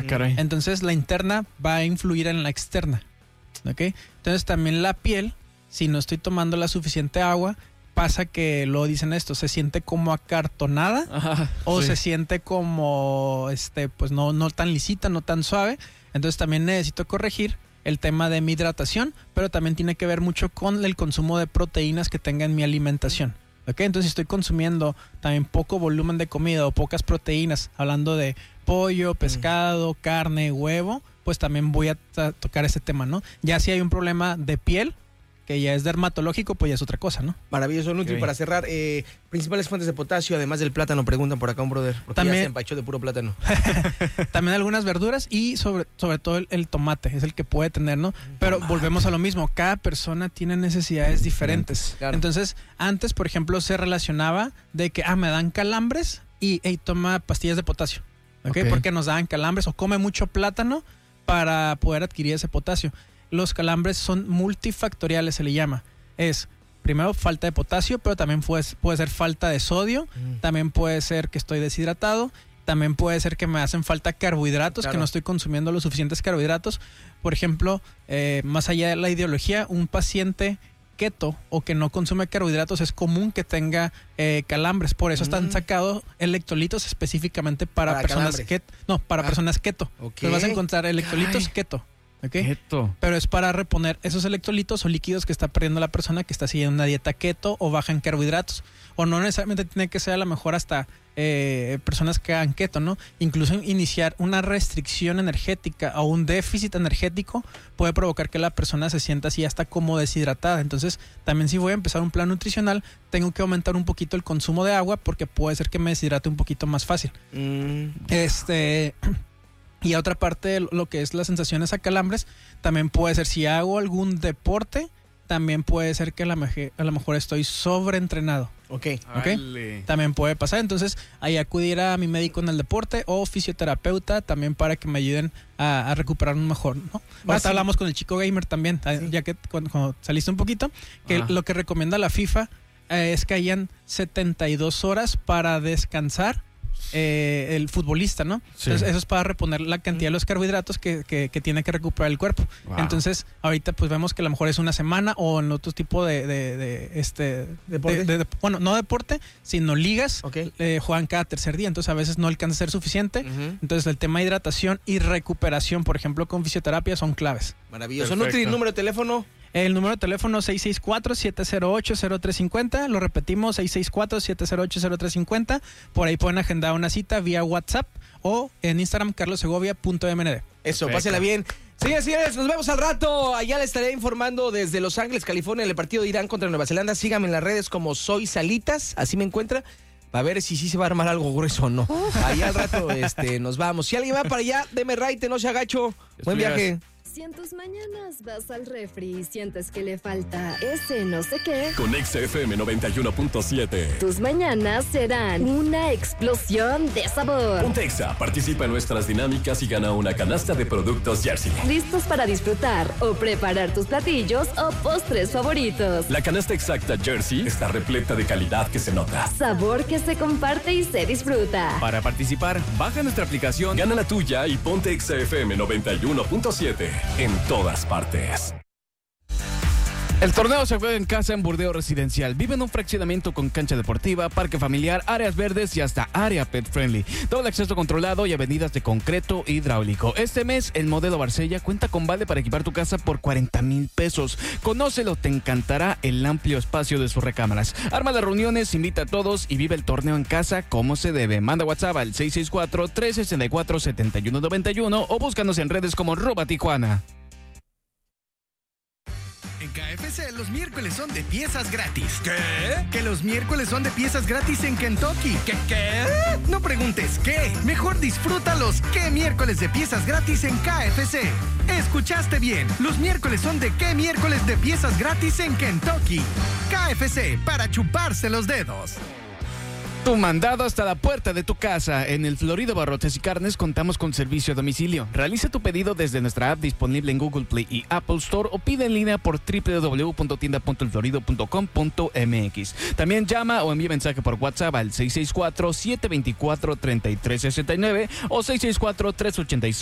Ah, caray. Entonces la interna va a influir en la externa. ¿Ok? Entonces también la piel, si no estoy tomando la suficiente agua, pasa que lo dicen esto, se siente como acartonada. Ajá, o sí. se siente como pues no tan lisita, no tan suave. Entonces también necesito corregir el tema de mi hidratación, pero también tiene que ver mucho con el consumo de proteínas que tenga en mi alimentación. ¿Ok? Entonces si estoy consumiendo también poco volumen de comida o pocas proteínas, hablando de pollo, pescado, carne, huevo, pues también voy a tocar ese tema, ¿no? Ya si hay un problema de piel, que ya es dermatológico, pues ya es otra cosa, ¿no? Maravilloso, Nutri. Ok. Para cerrar, principales fuentes de potasio, además del plátano, preguntan por acá un brother. Porque También- ya se empachó de puro plátano. También algunas verduras y sobre todo el tomate es el que puede tener, ¿no? Pero volvemos a lo mismo, cada persona tiene necesidades diferentes. Claro. Entonces, antes, por ejemplo, se relacionaba de que, me dan calambres y toma pastillas de potasio, ¿ok? Ok. Porque nos daban calambres o come mucho plátano para poder adquirir ese potasio. Los calambres son multifactoriales, se le llama. Es, primero, falta de potasio, pero también puede ser falta de sodio, también puede ser que estoy deshidratado, también puede ser que me hacen falta carbohidratos, Claro. que no estoy consumiendo los suficientes carbohidratos. Por ejemplo, más allá de la ideología, un paciente keto o que no consume carbohidratos es común que tenga calambres. Por eso están sacados electrolitos específicamente para personas calambres. keto. Para personas keto. Ok. Entonces vas a encontrar electrolitos Caray. keto. ¿Ok? Keto. Pero es para reponer esos electrolitos o líquidos que está perdiendo la persona que está siguiendo una dieta keto o baja en carbohidratos. O no necesariamente tiene que ser a lo mejor hasta personas que hagan keto, ¿no? Incluso iniciar una restricción energética o un déficit energético puede provocar que la persona se sienta así hasta como deshidratada. Entonces, también si voy a empezar un plan nutricional, tengo que aumentar un poquito el consumo de agua porque puede ser que me deshidrate un poquito más fácil. Y a otra parte de lo que es las sensaciones a calambres, también puede ser si hago algún deporte, también puede ser que a lo mejor estoy sobreentrenado. Ok. ¿Ok? Vale. También puede pasar. Entonces, ahí acudir a mi médico en el deporte o fisioterapeuta también para que me ayuden a recuperarme mejor, ¿no? Ahorita hablamos con el chico gamer también, ya que cuando saliste un poquito, que lo que recomienda la FIFA es que hayan 72 horas para descansar el futbolista, ¿no? Sí. Entonces eso es para reponer la cantidad de los carbohidratos que tiene que recuperar el cuerpo. Wow. Entonces ahorita pues vemos que a lo mejor es una semana o en otro tipo ¿Deporte? bueno, no deporte, sino ligas, Ok. juegan cada tercer día, entonces a veces no alcanza a ser suficiente. Ujú. Entonces el tema de hidratación y recuperación, por ejemplo con fisioterapia, son claves. Maravilloso. Perfecto. Nutri, número de teléfono. El número de teléfono 664-708-0350. Lo repetimos, 664-708-0350. Por ahí pueden agendar una cita vía WhatsApp o en Instagram carlossegovia.mnd. Eso, Perfecto. pásela bien. Señores, señores, nos vemos al rato. Allá les estaré informando desde Los Ángeles, California, el partido de Irán contra Nueva Zelanda. Síganme en las redes como Soy Salitas, así me encuentra. A ver si sí se va a armar algo grueso o no. Allá al rato nos vamos. Si alguien va para allá, deme raite, no se agacho. Buen viaje. Si en tus mañanas vas al refri y sientes que le falta ese no sé qué, Con XFM 91.7. tus mañanas serán una explosión de sabor. Ponte Exa, participa en nuestras dinámicas y gana una canasta de productos Jersey. Listos para disfrutar o preparar tus platillos o postres favoritos. La canasta exacta Jersey está repleta de calidad que se nota. Sabor que se comparte y se disfruta. Para participar, baja nuestra aplicación. Gana la tuya y ponte XFM 91.7 en todas partes. El torneo se juega en casa en Burdeo Residencial. Vive en un fraccionamiento con cancha deportiva, parque familiar, áreas verdes y hasta área pet friendly. Doble acceso controlado y avenidas de concreto hidráulico. Este mes, el modelo Barcella cuenta con vale para equipar tu casa por 40,000 pesos. Conócelo, te encantará el amplio espacio de sus recámaras. Arma las reuniones, invita a todos y vive el torneo en casa como se debe. Manda WhatsApp al 664-364-7191 o búscanos en redes como @Tijuana. En KFC los miércoles son de piezas gratis. ¿Qué? Que los miércoles son de piezas gratis en Kentucky. ¿Qué? No preguntes qué. Mejor disfrútalos. ¿Qué miércoles de piezas gratis en KFC? Escuchaste bien. Los miércoles son de qué miércoles de piezas gratis en Kentucky. KFC, para chuparse los dedos. Tu mandado hasta la puerta de tu casa. En el Florido Barrotes y Carnes contamos con servicio a domicilio. Realiza tu pedido desde nuestra app disponible en Google Play y Apple Store o pide en línea por www.tienda.elflorido.com.mx. También llama o envía mensaje por WhatsApp al 664-724-3369 o 664-386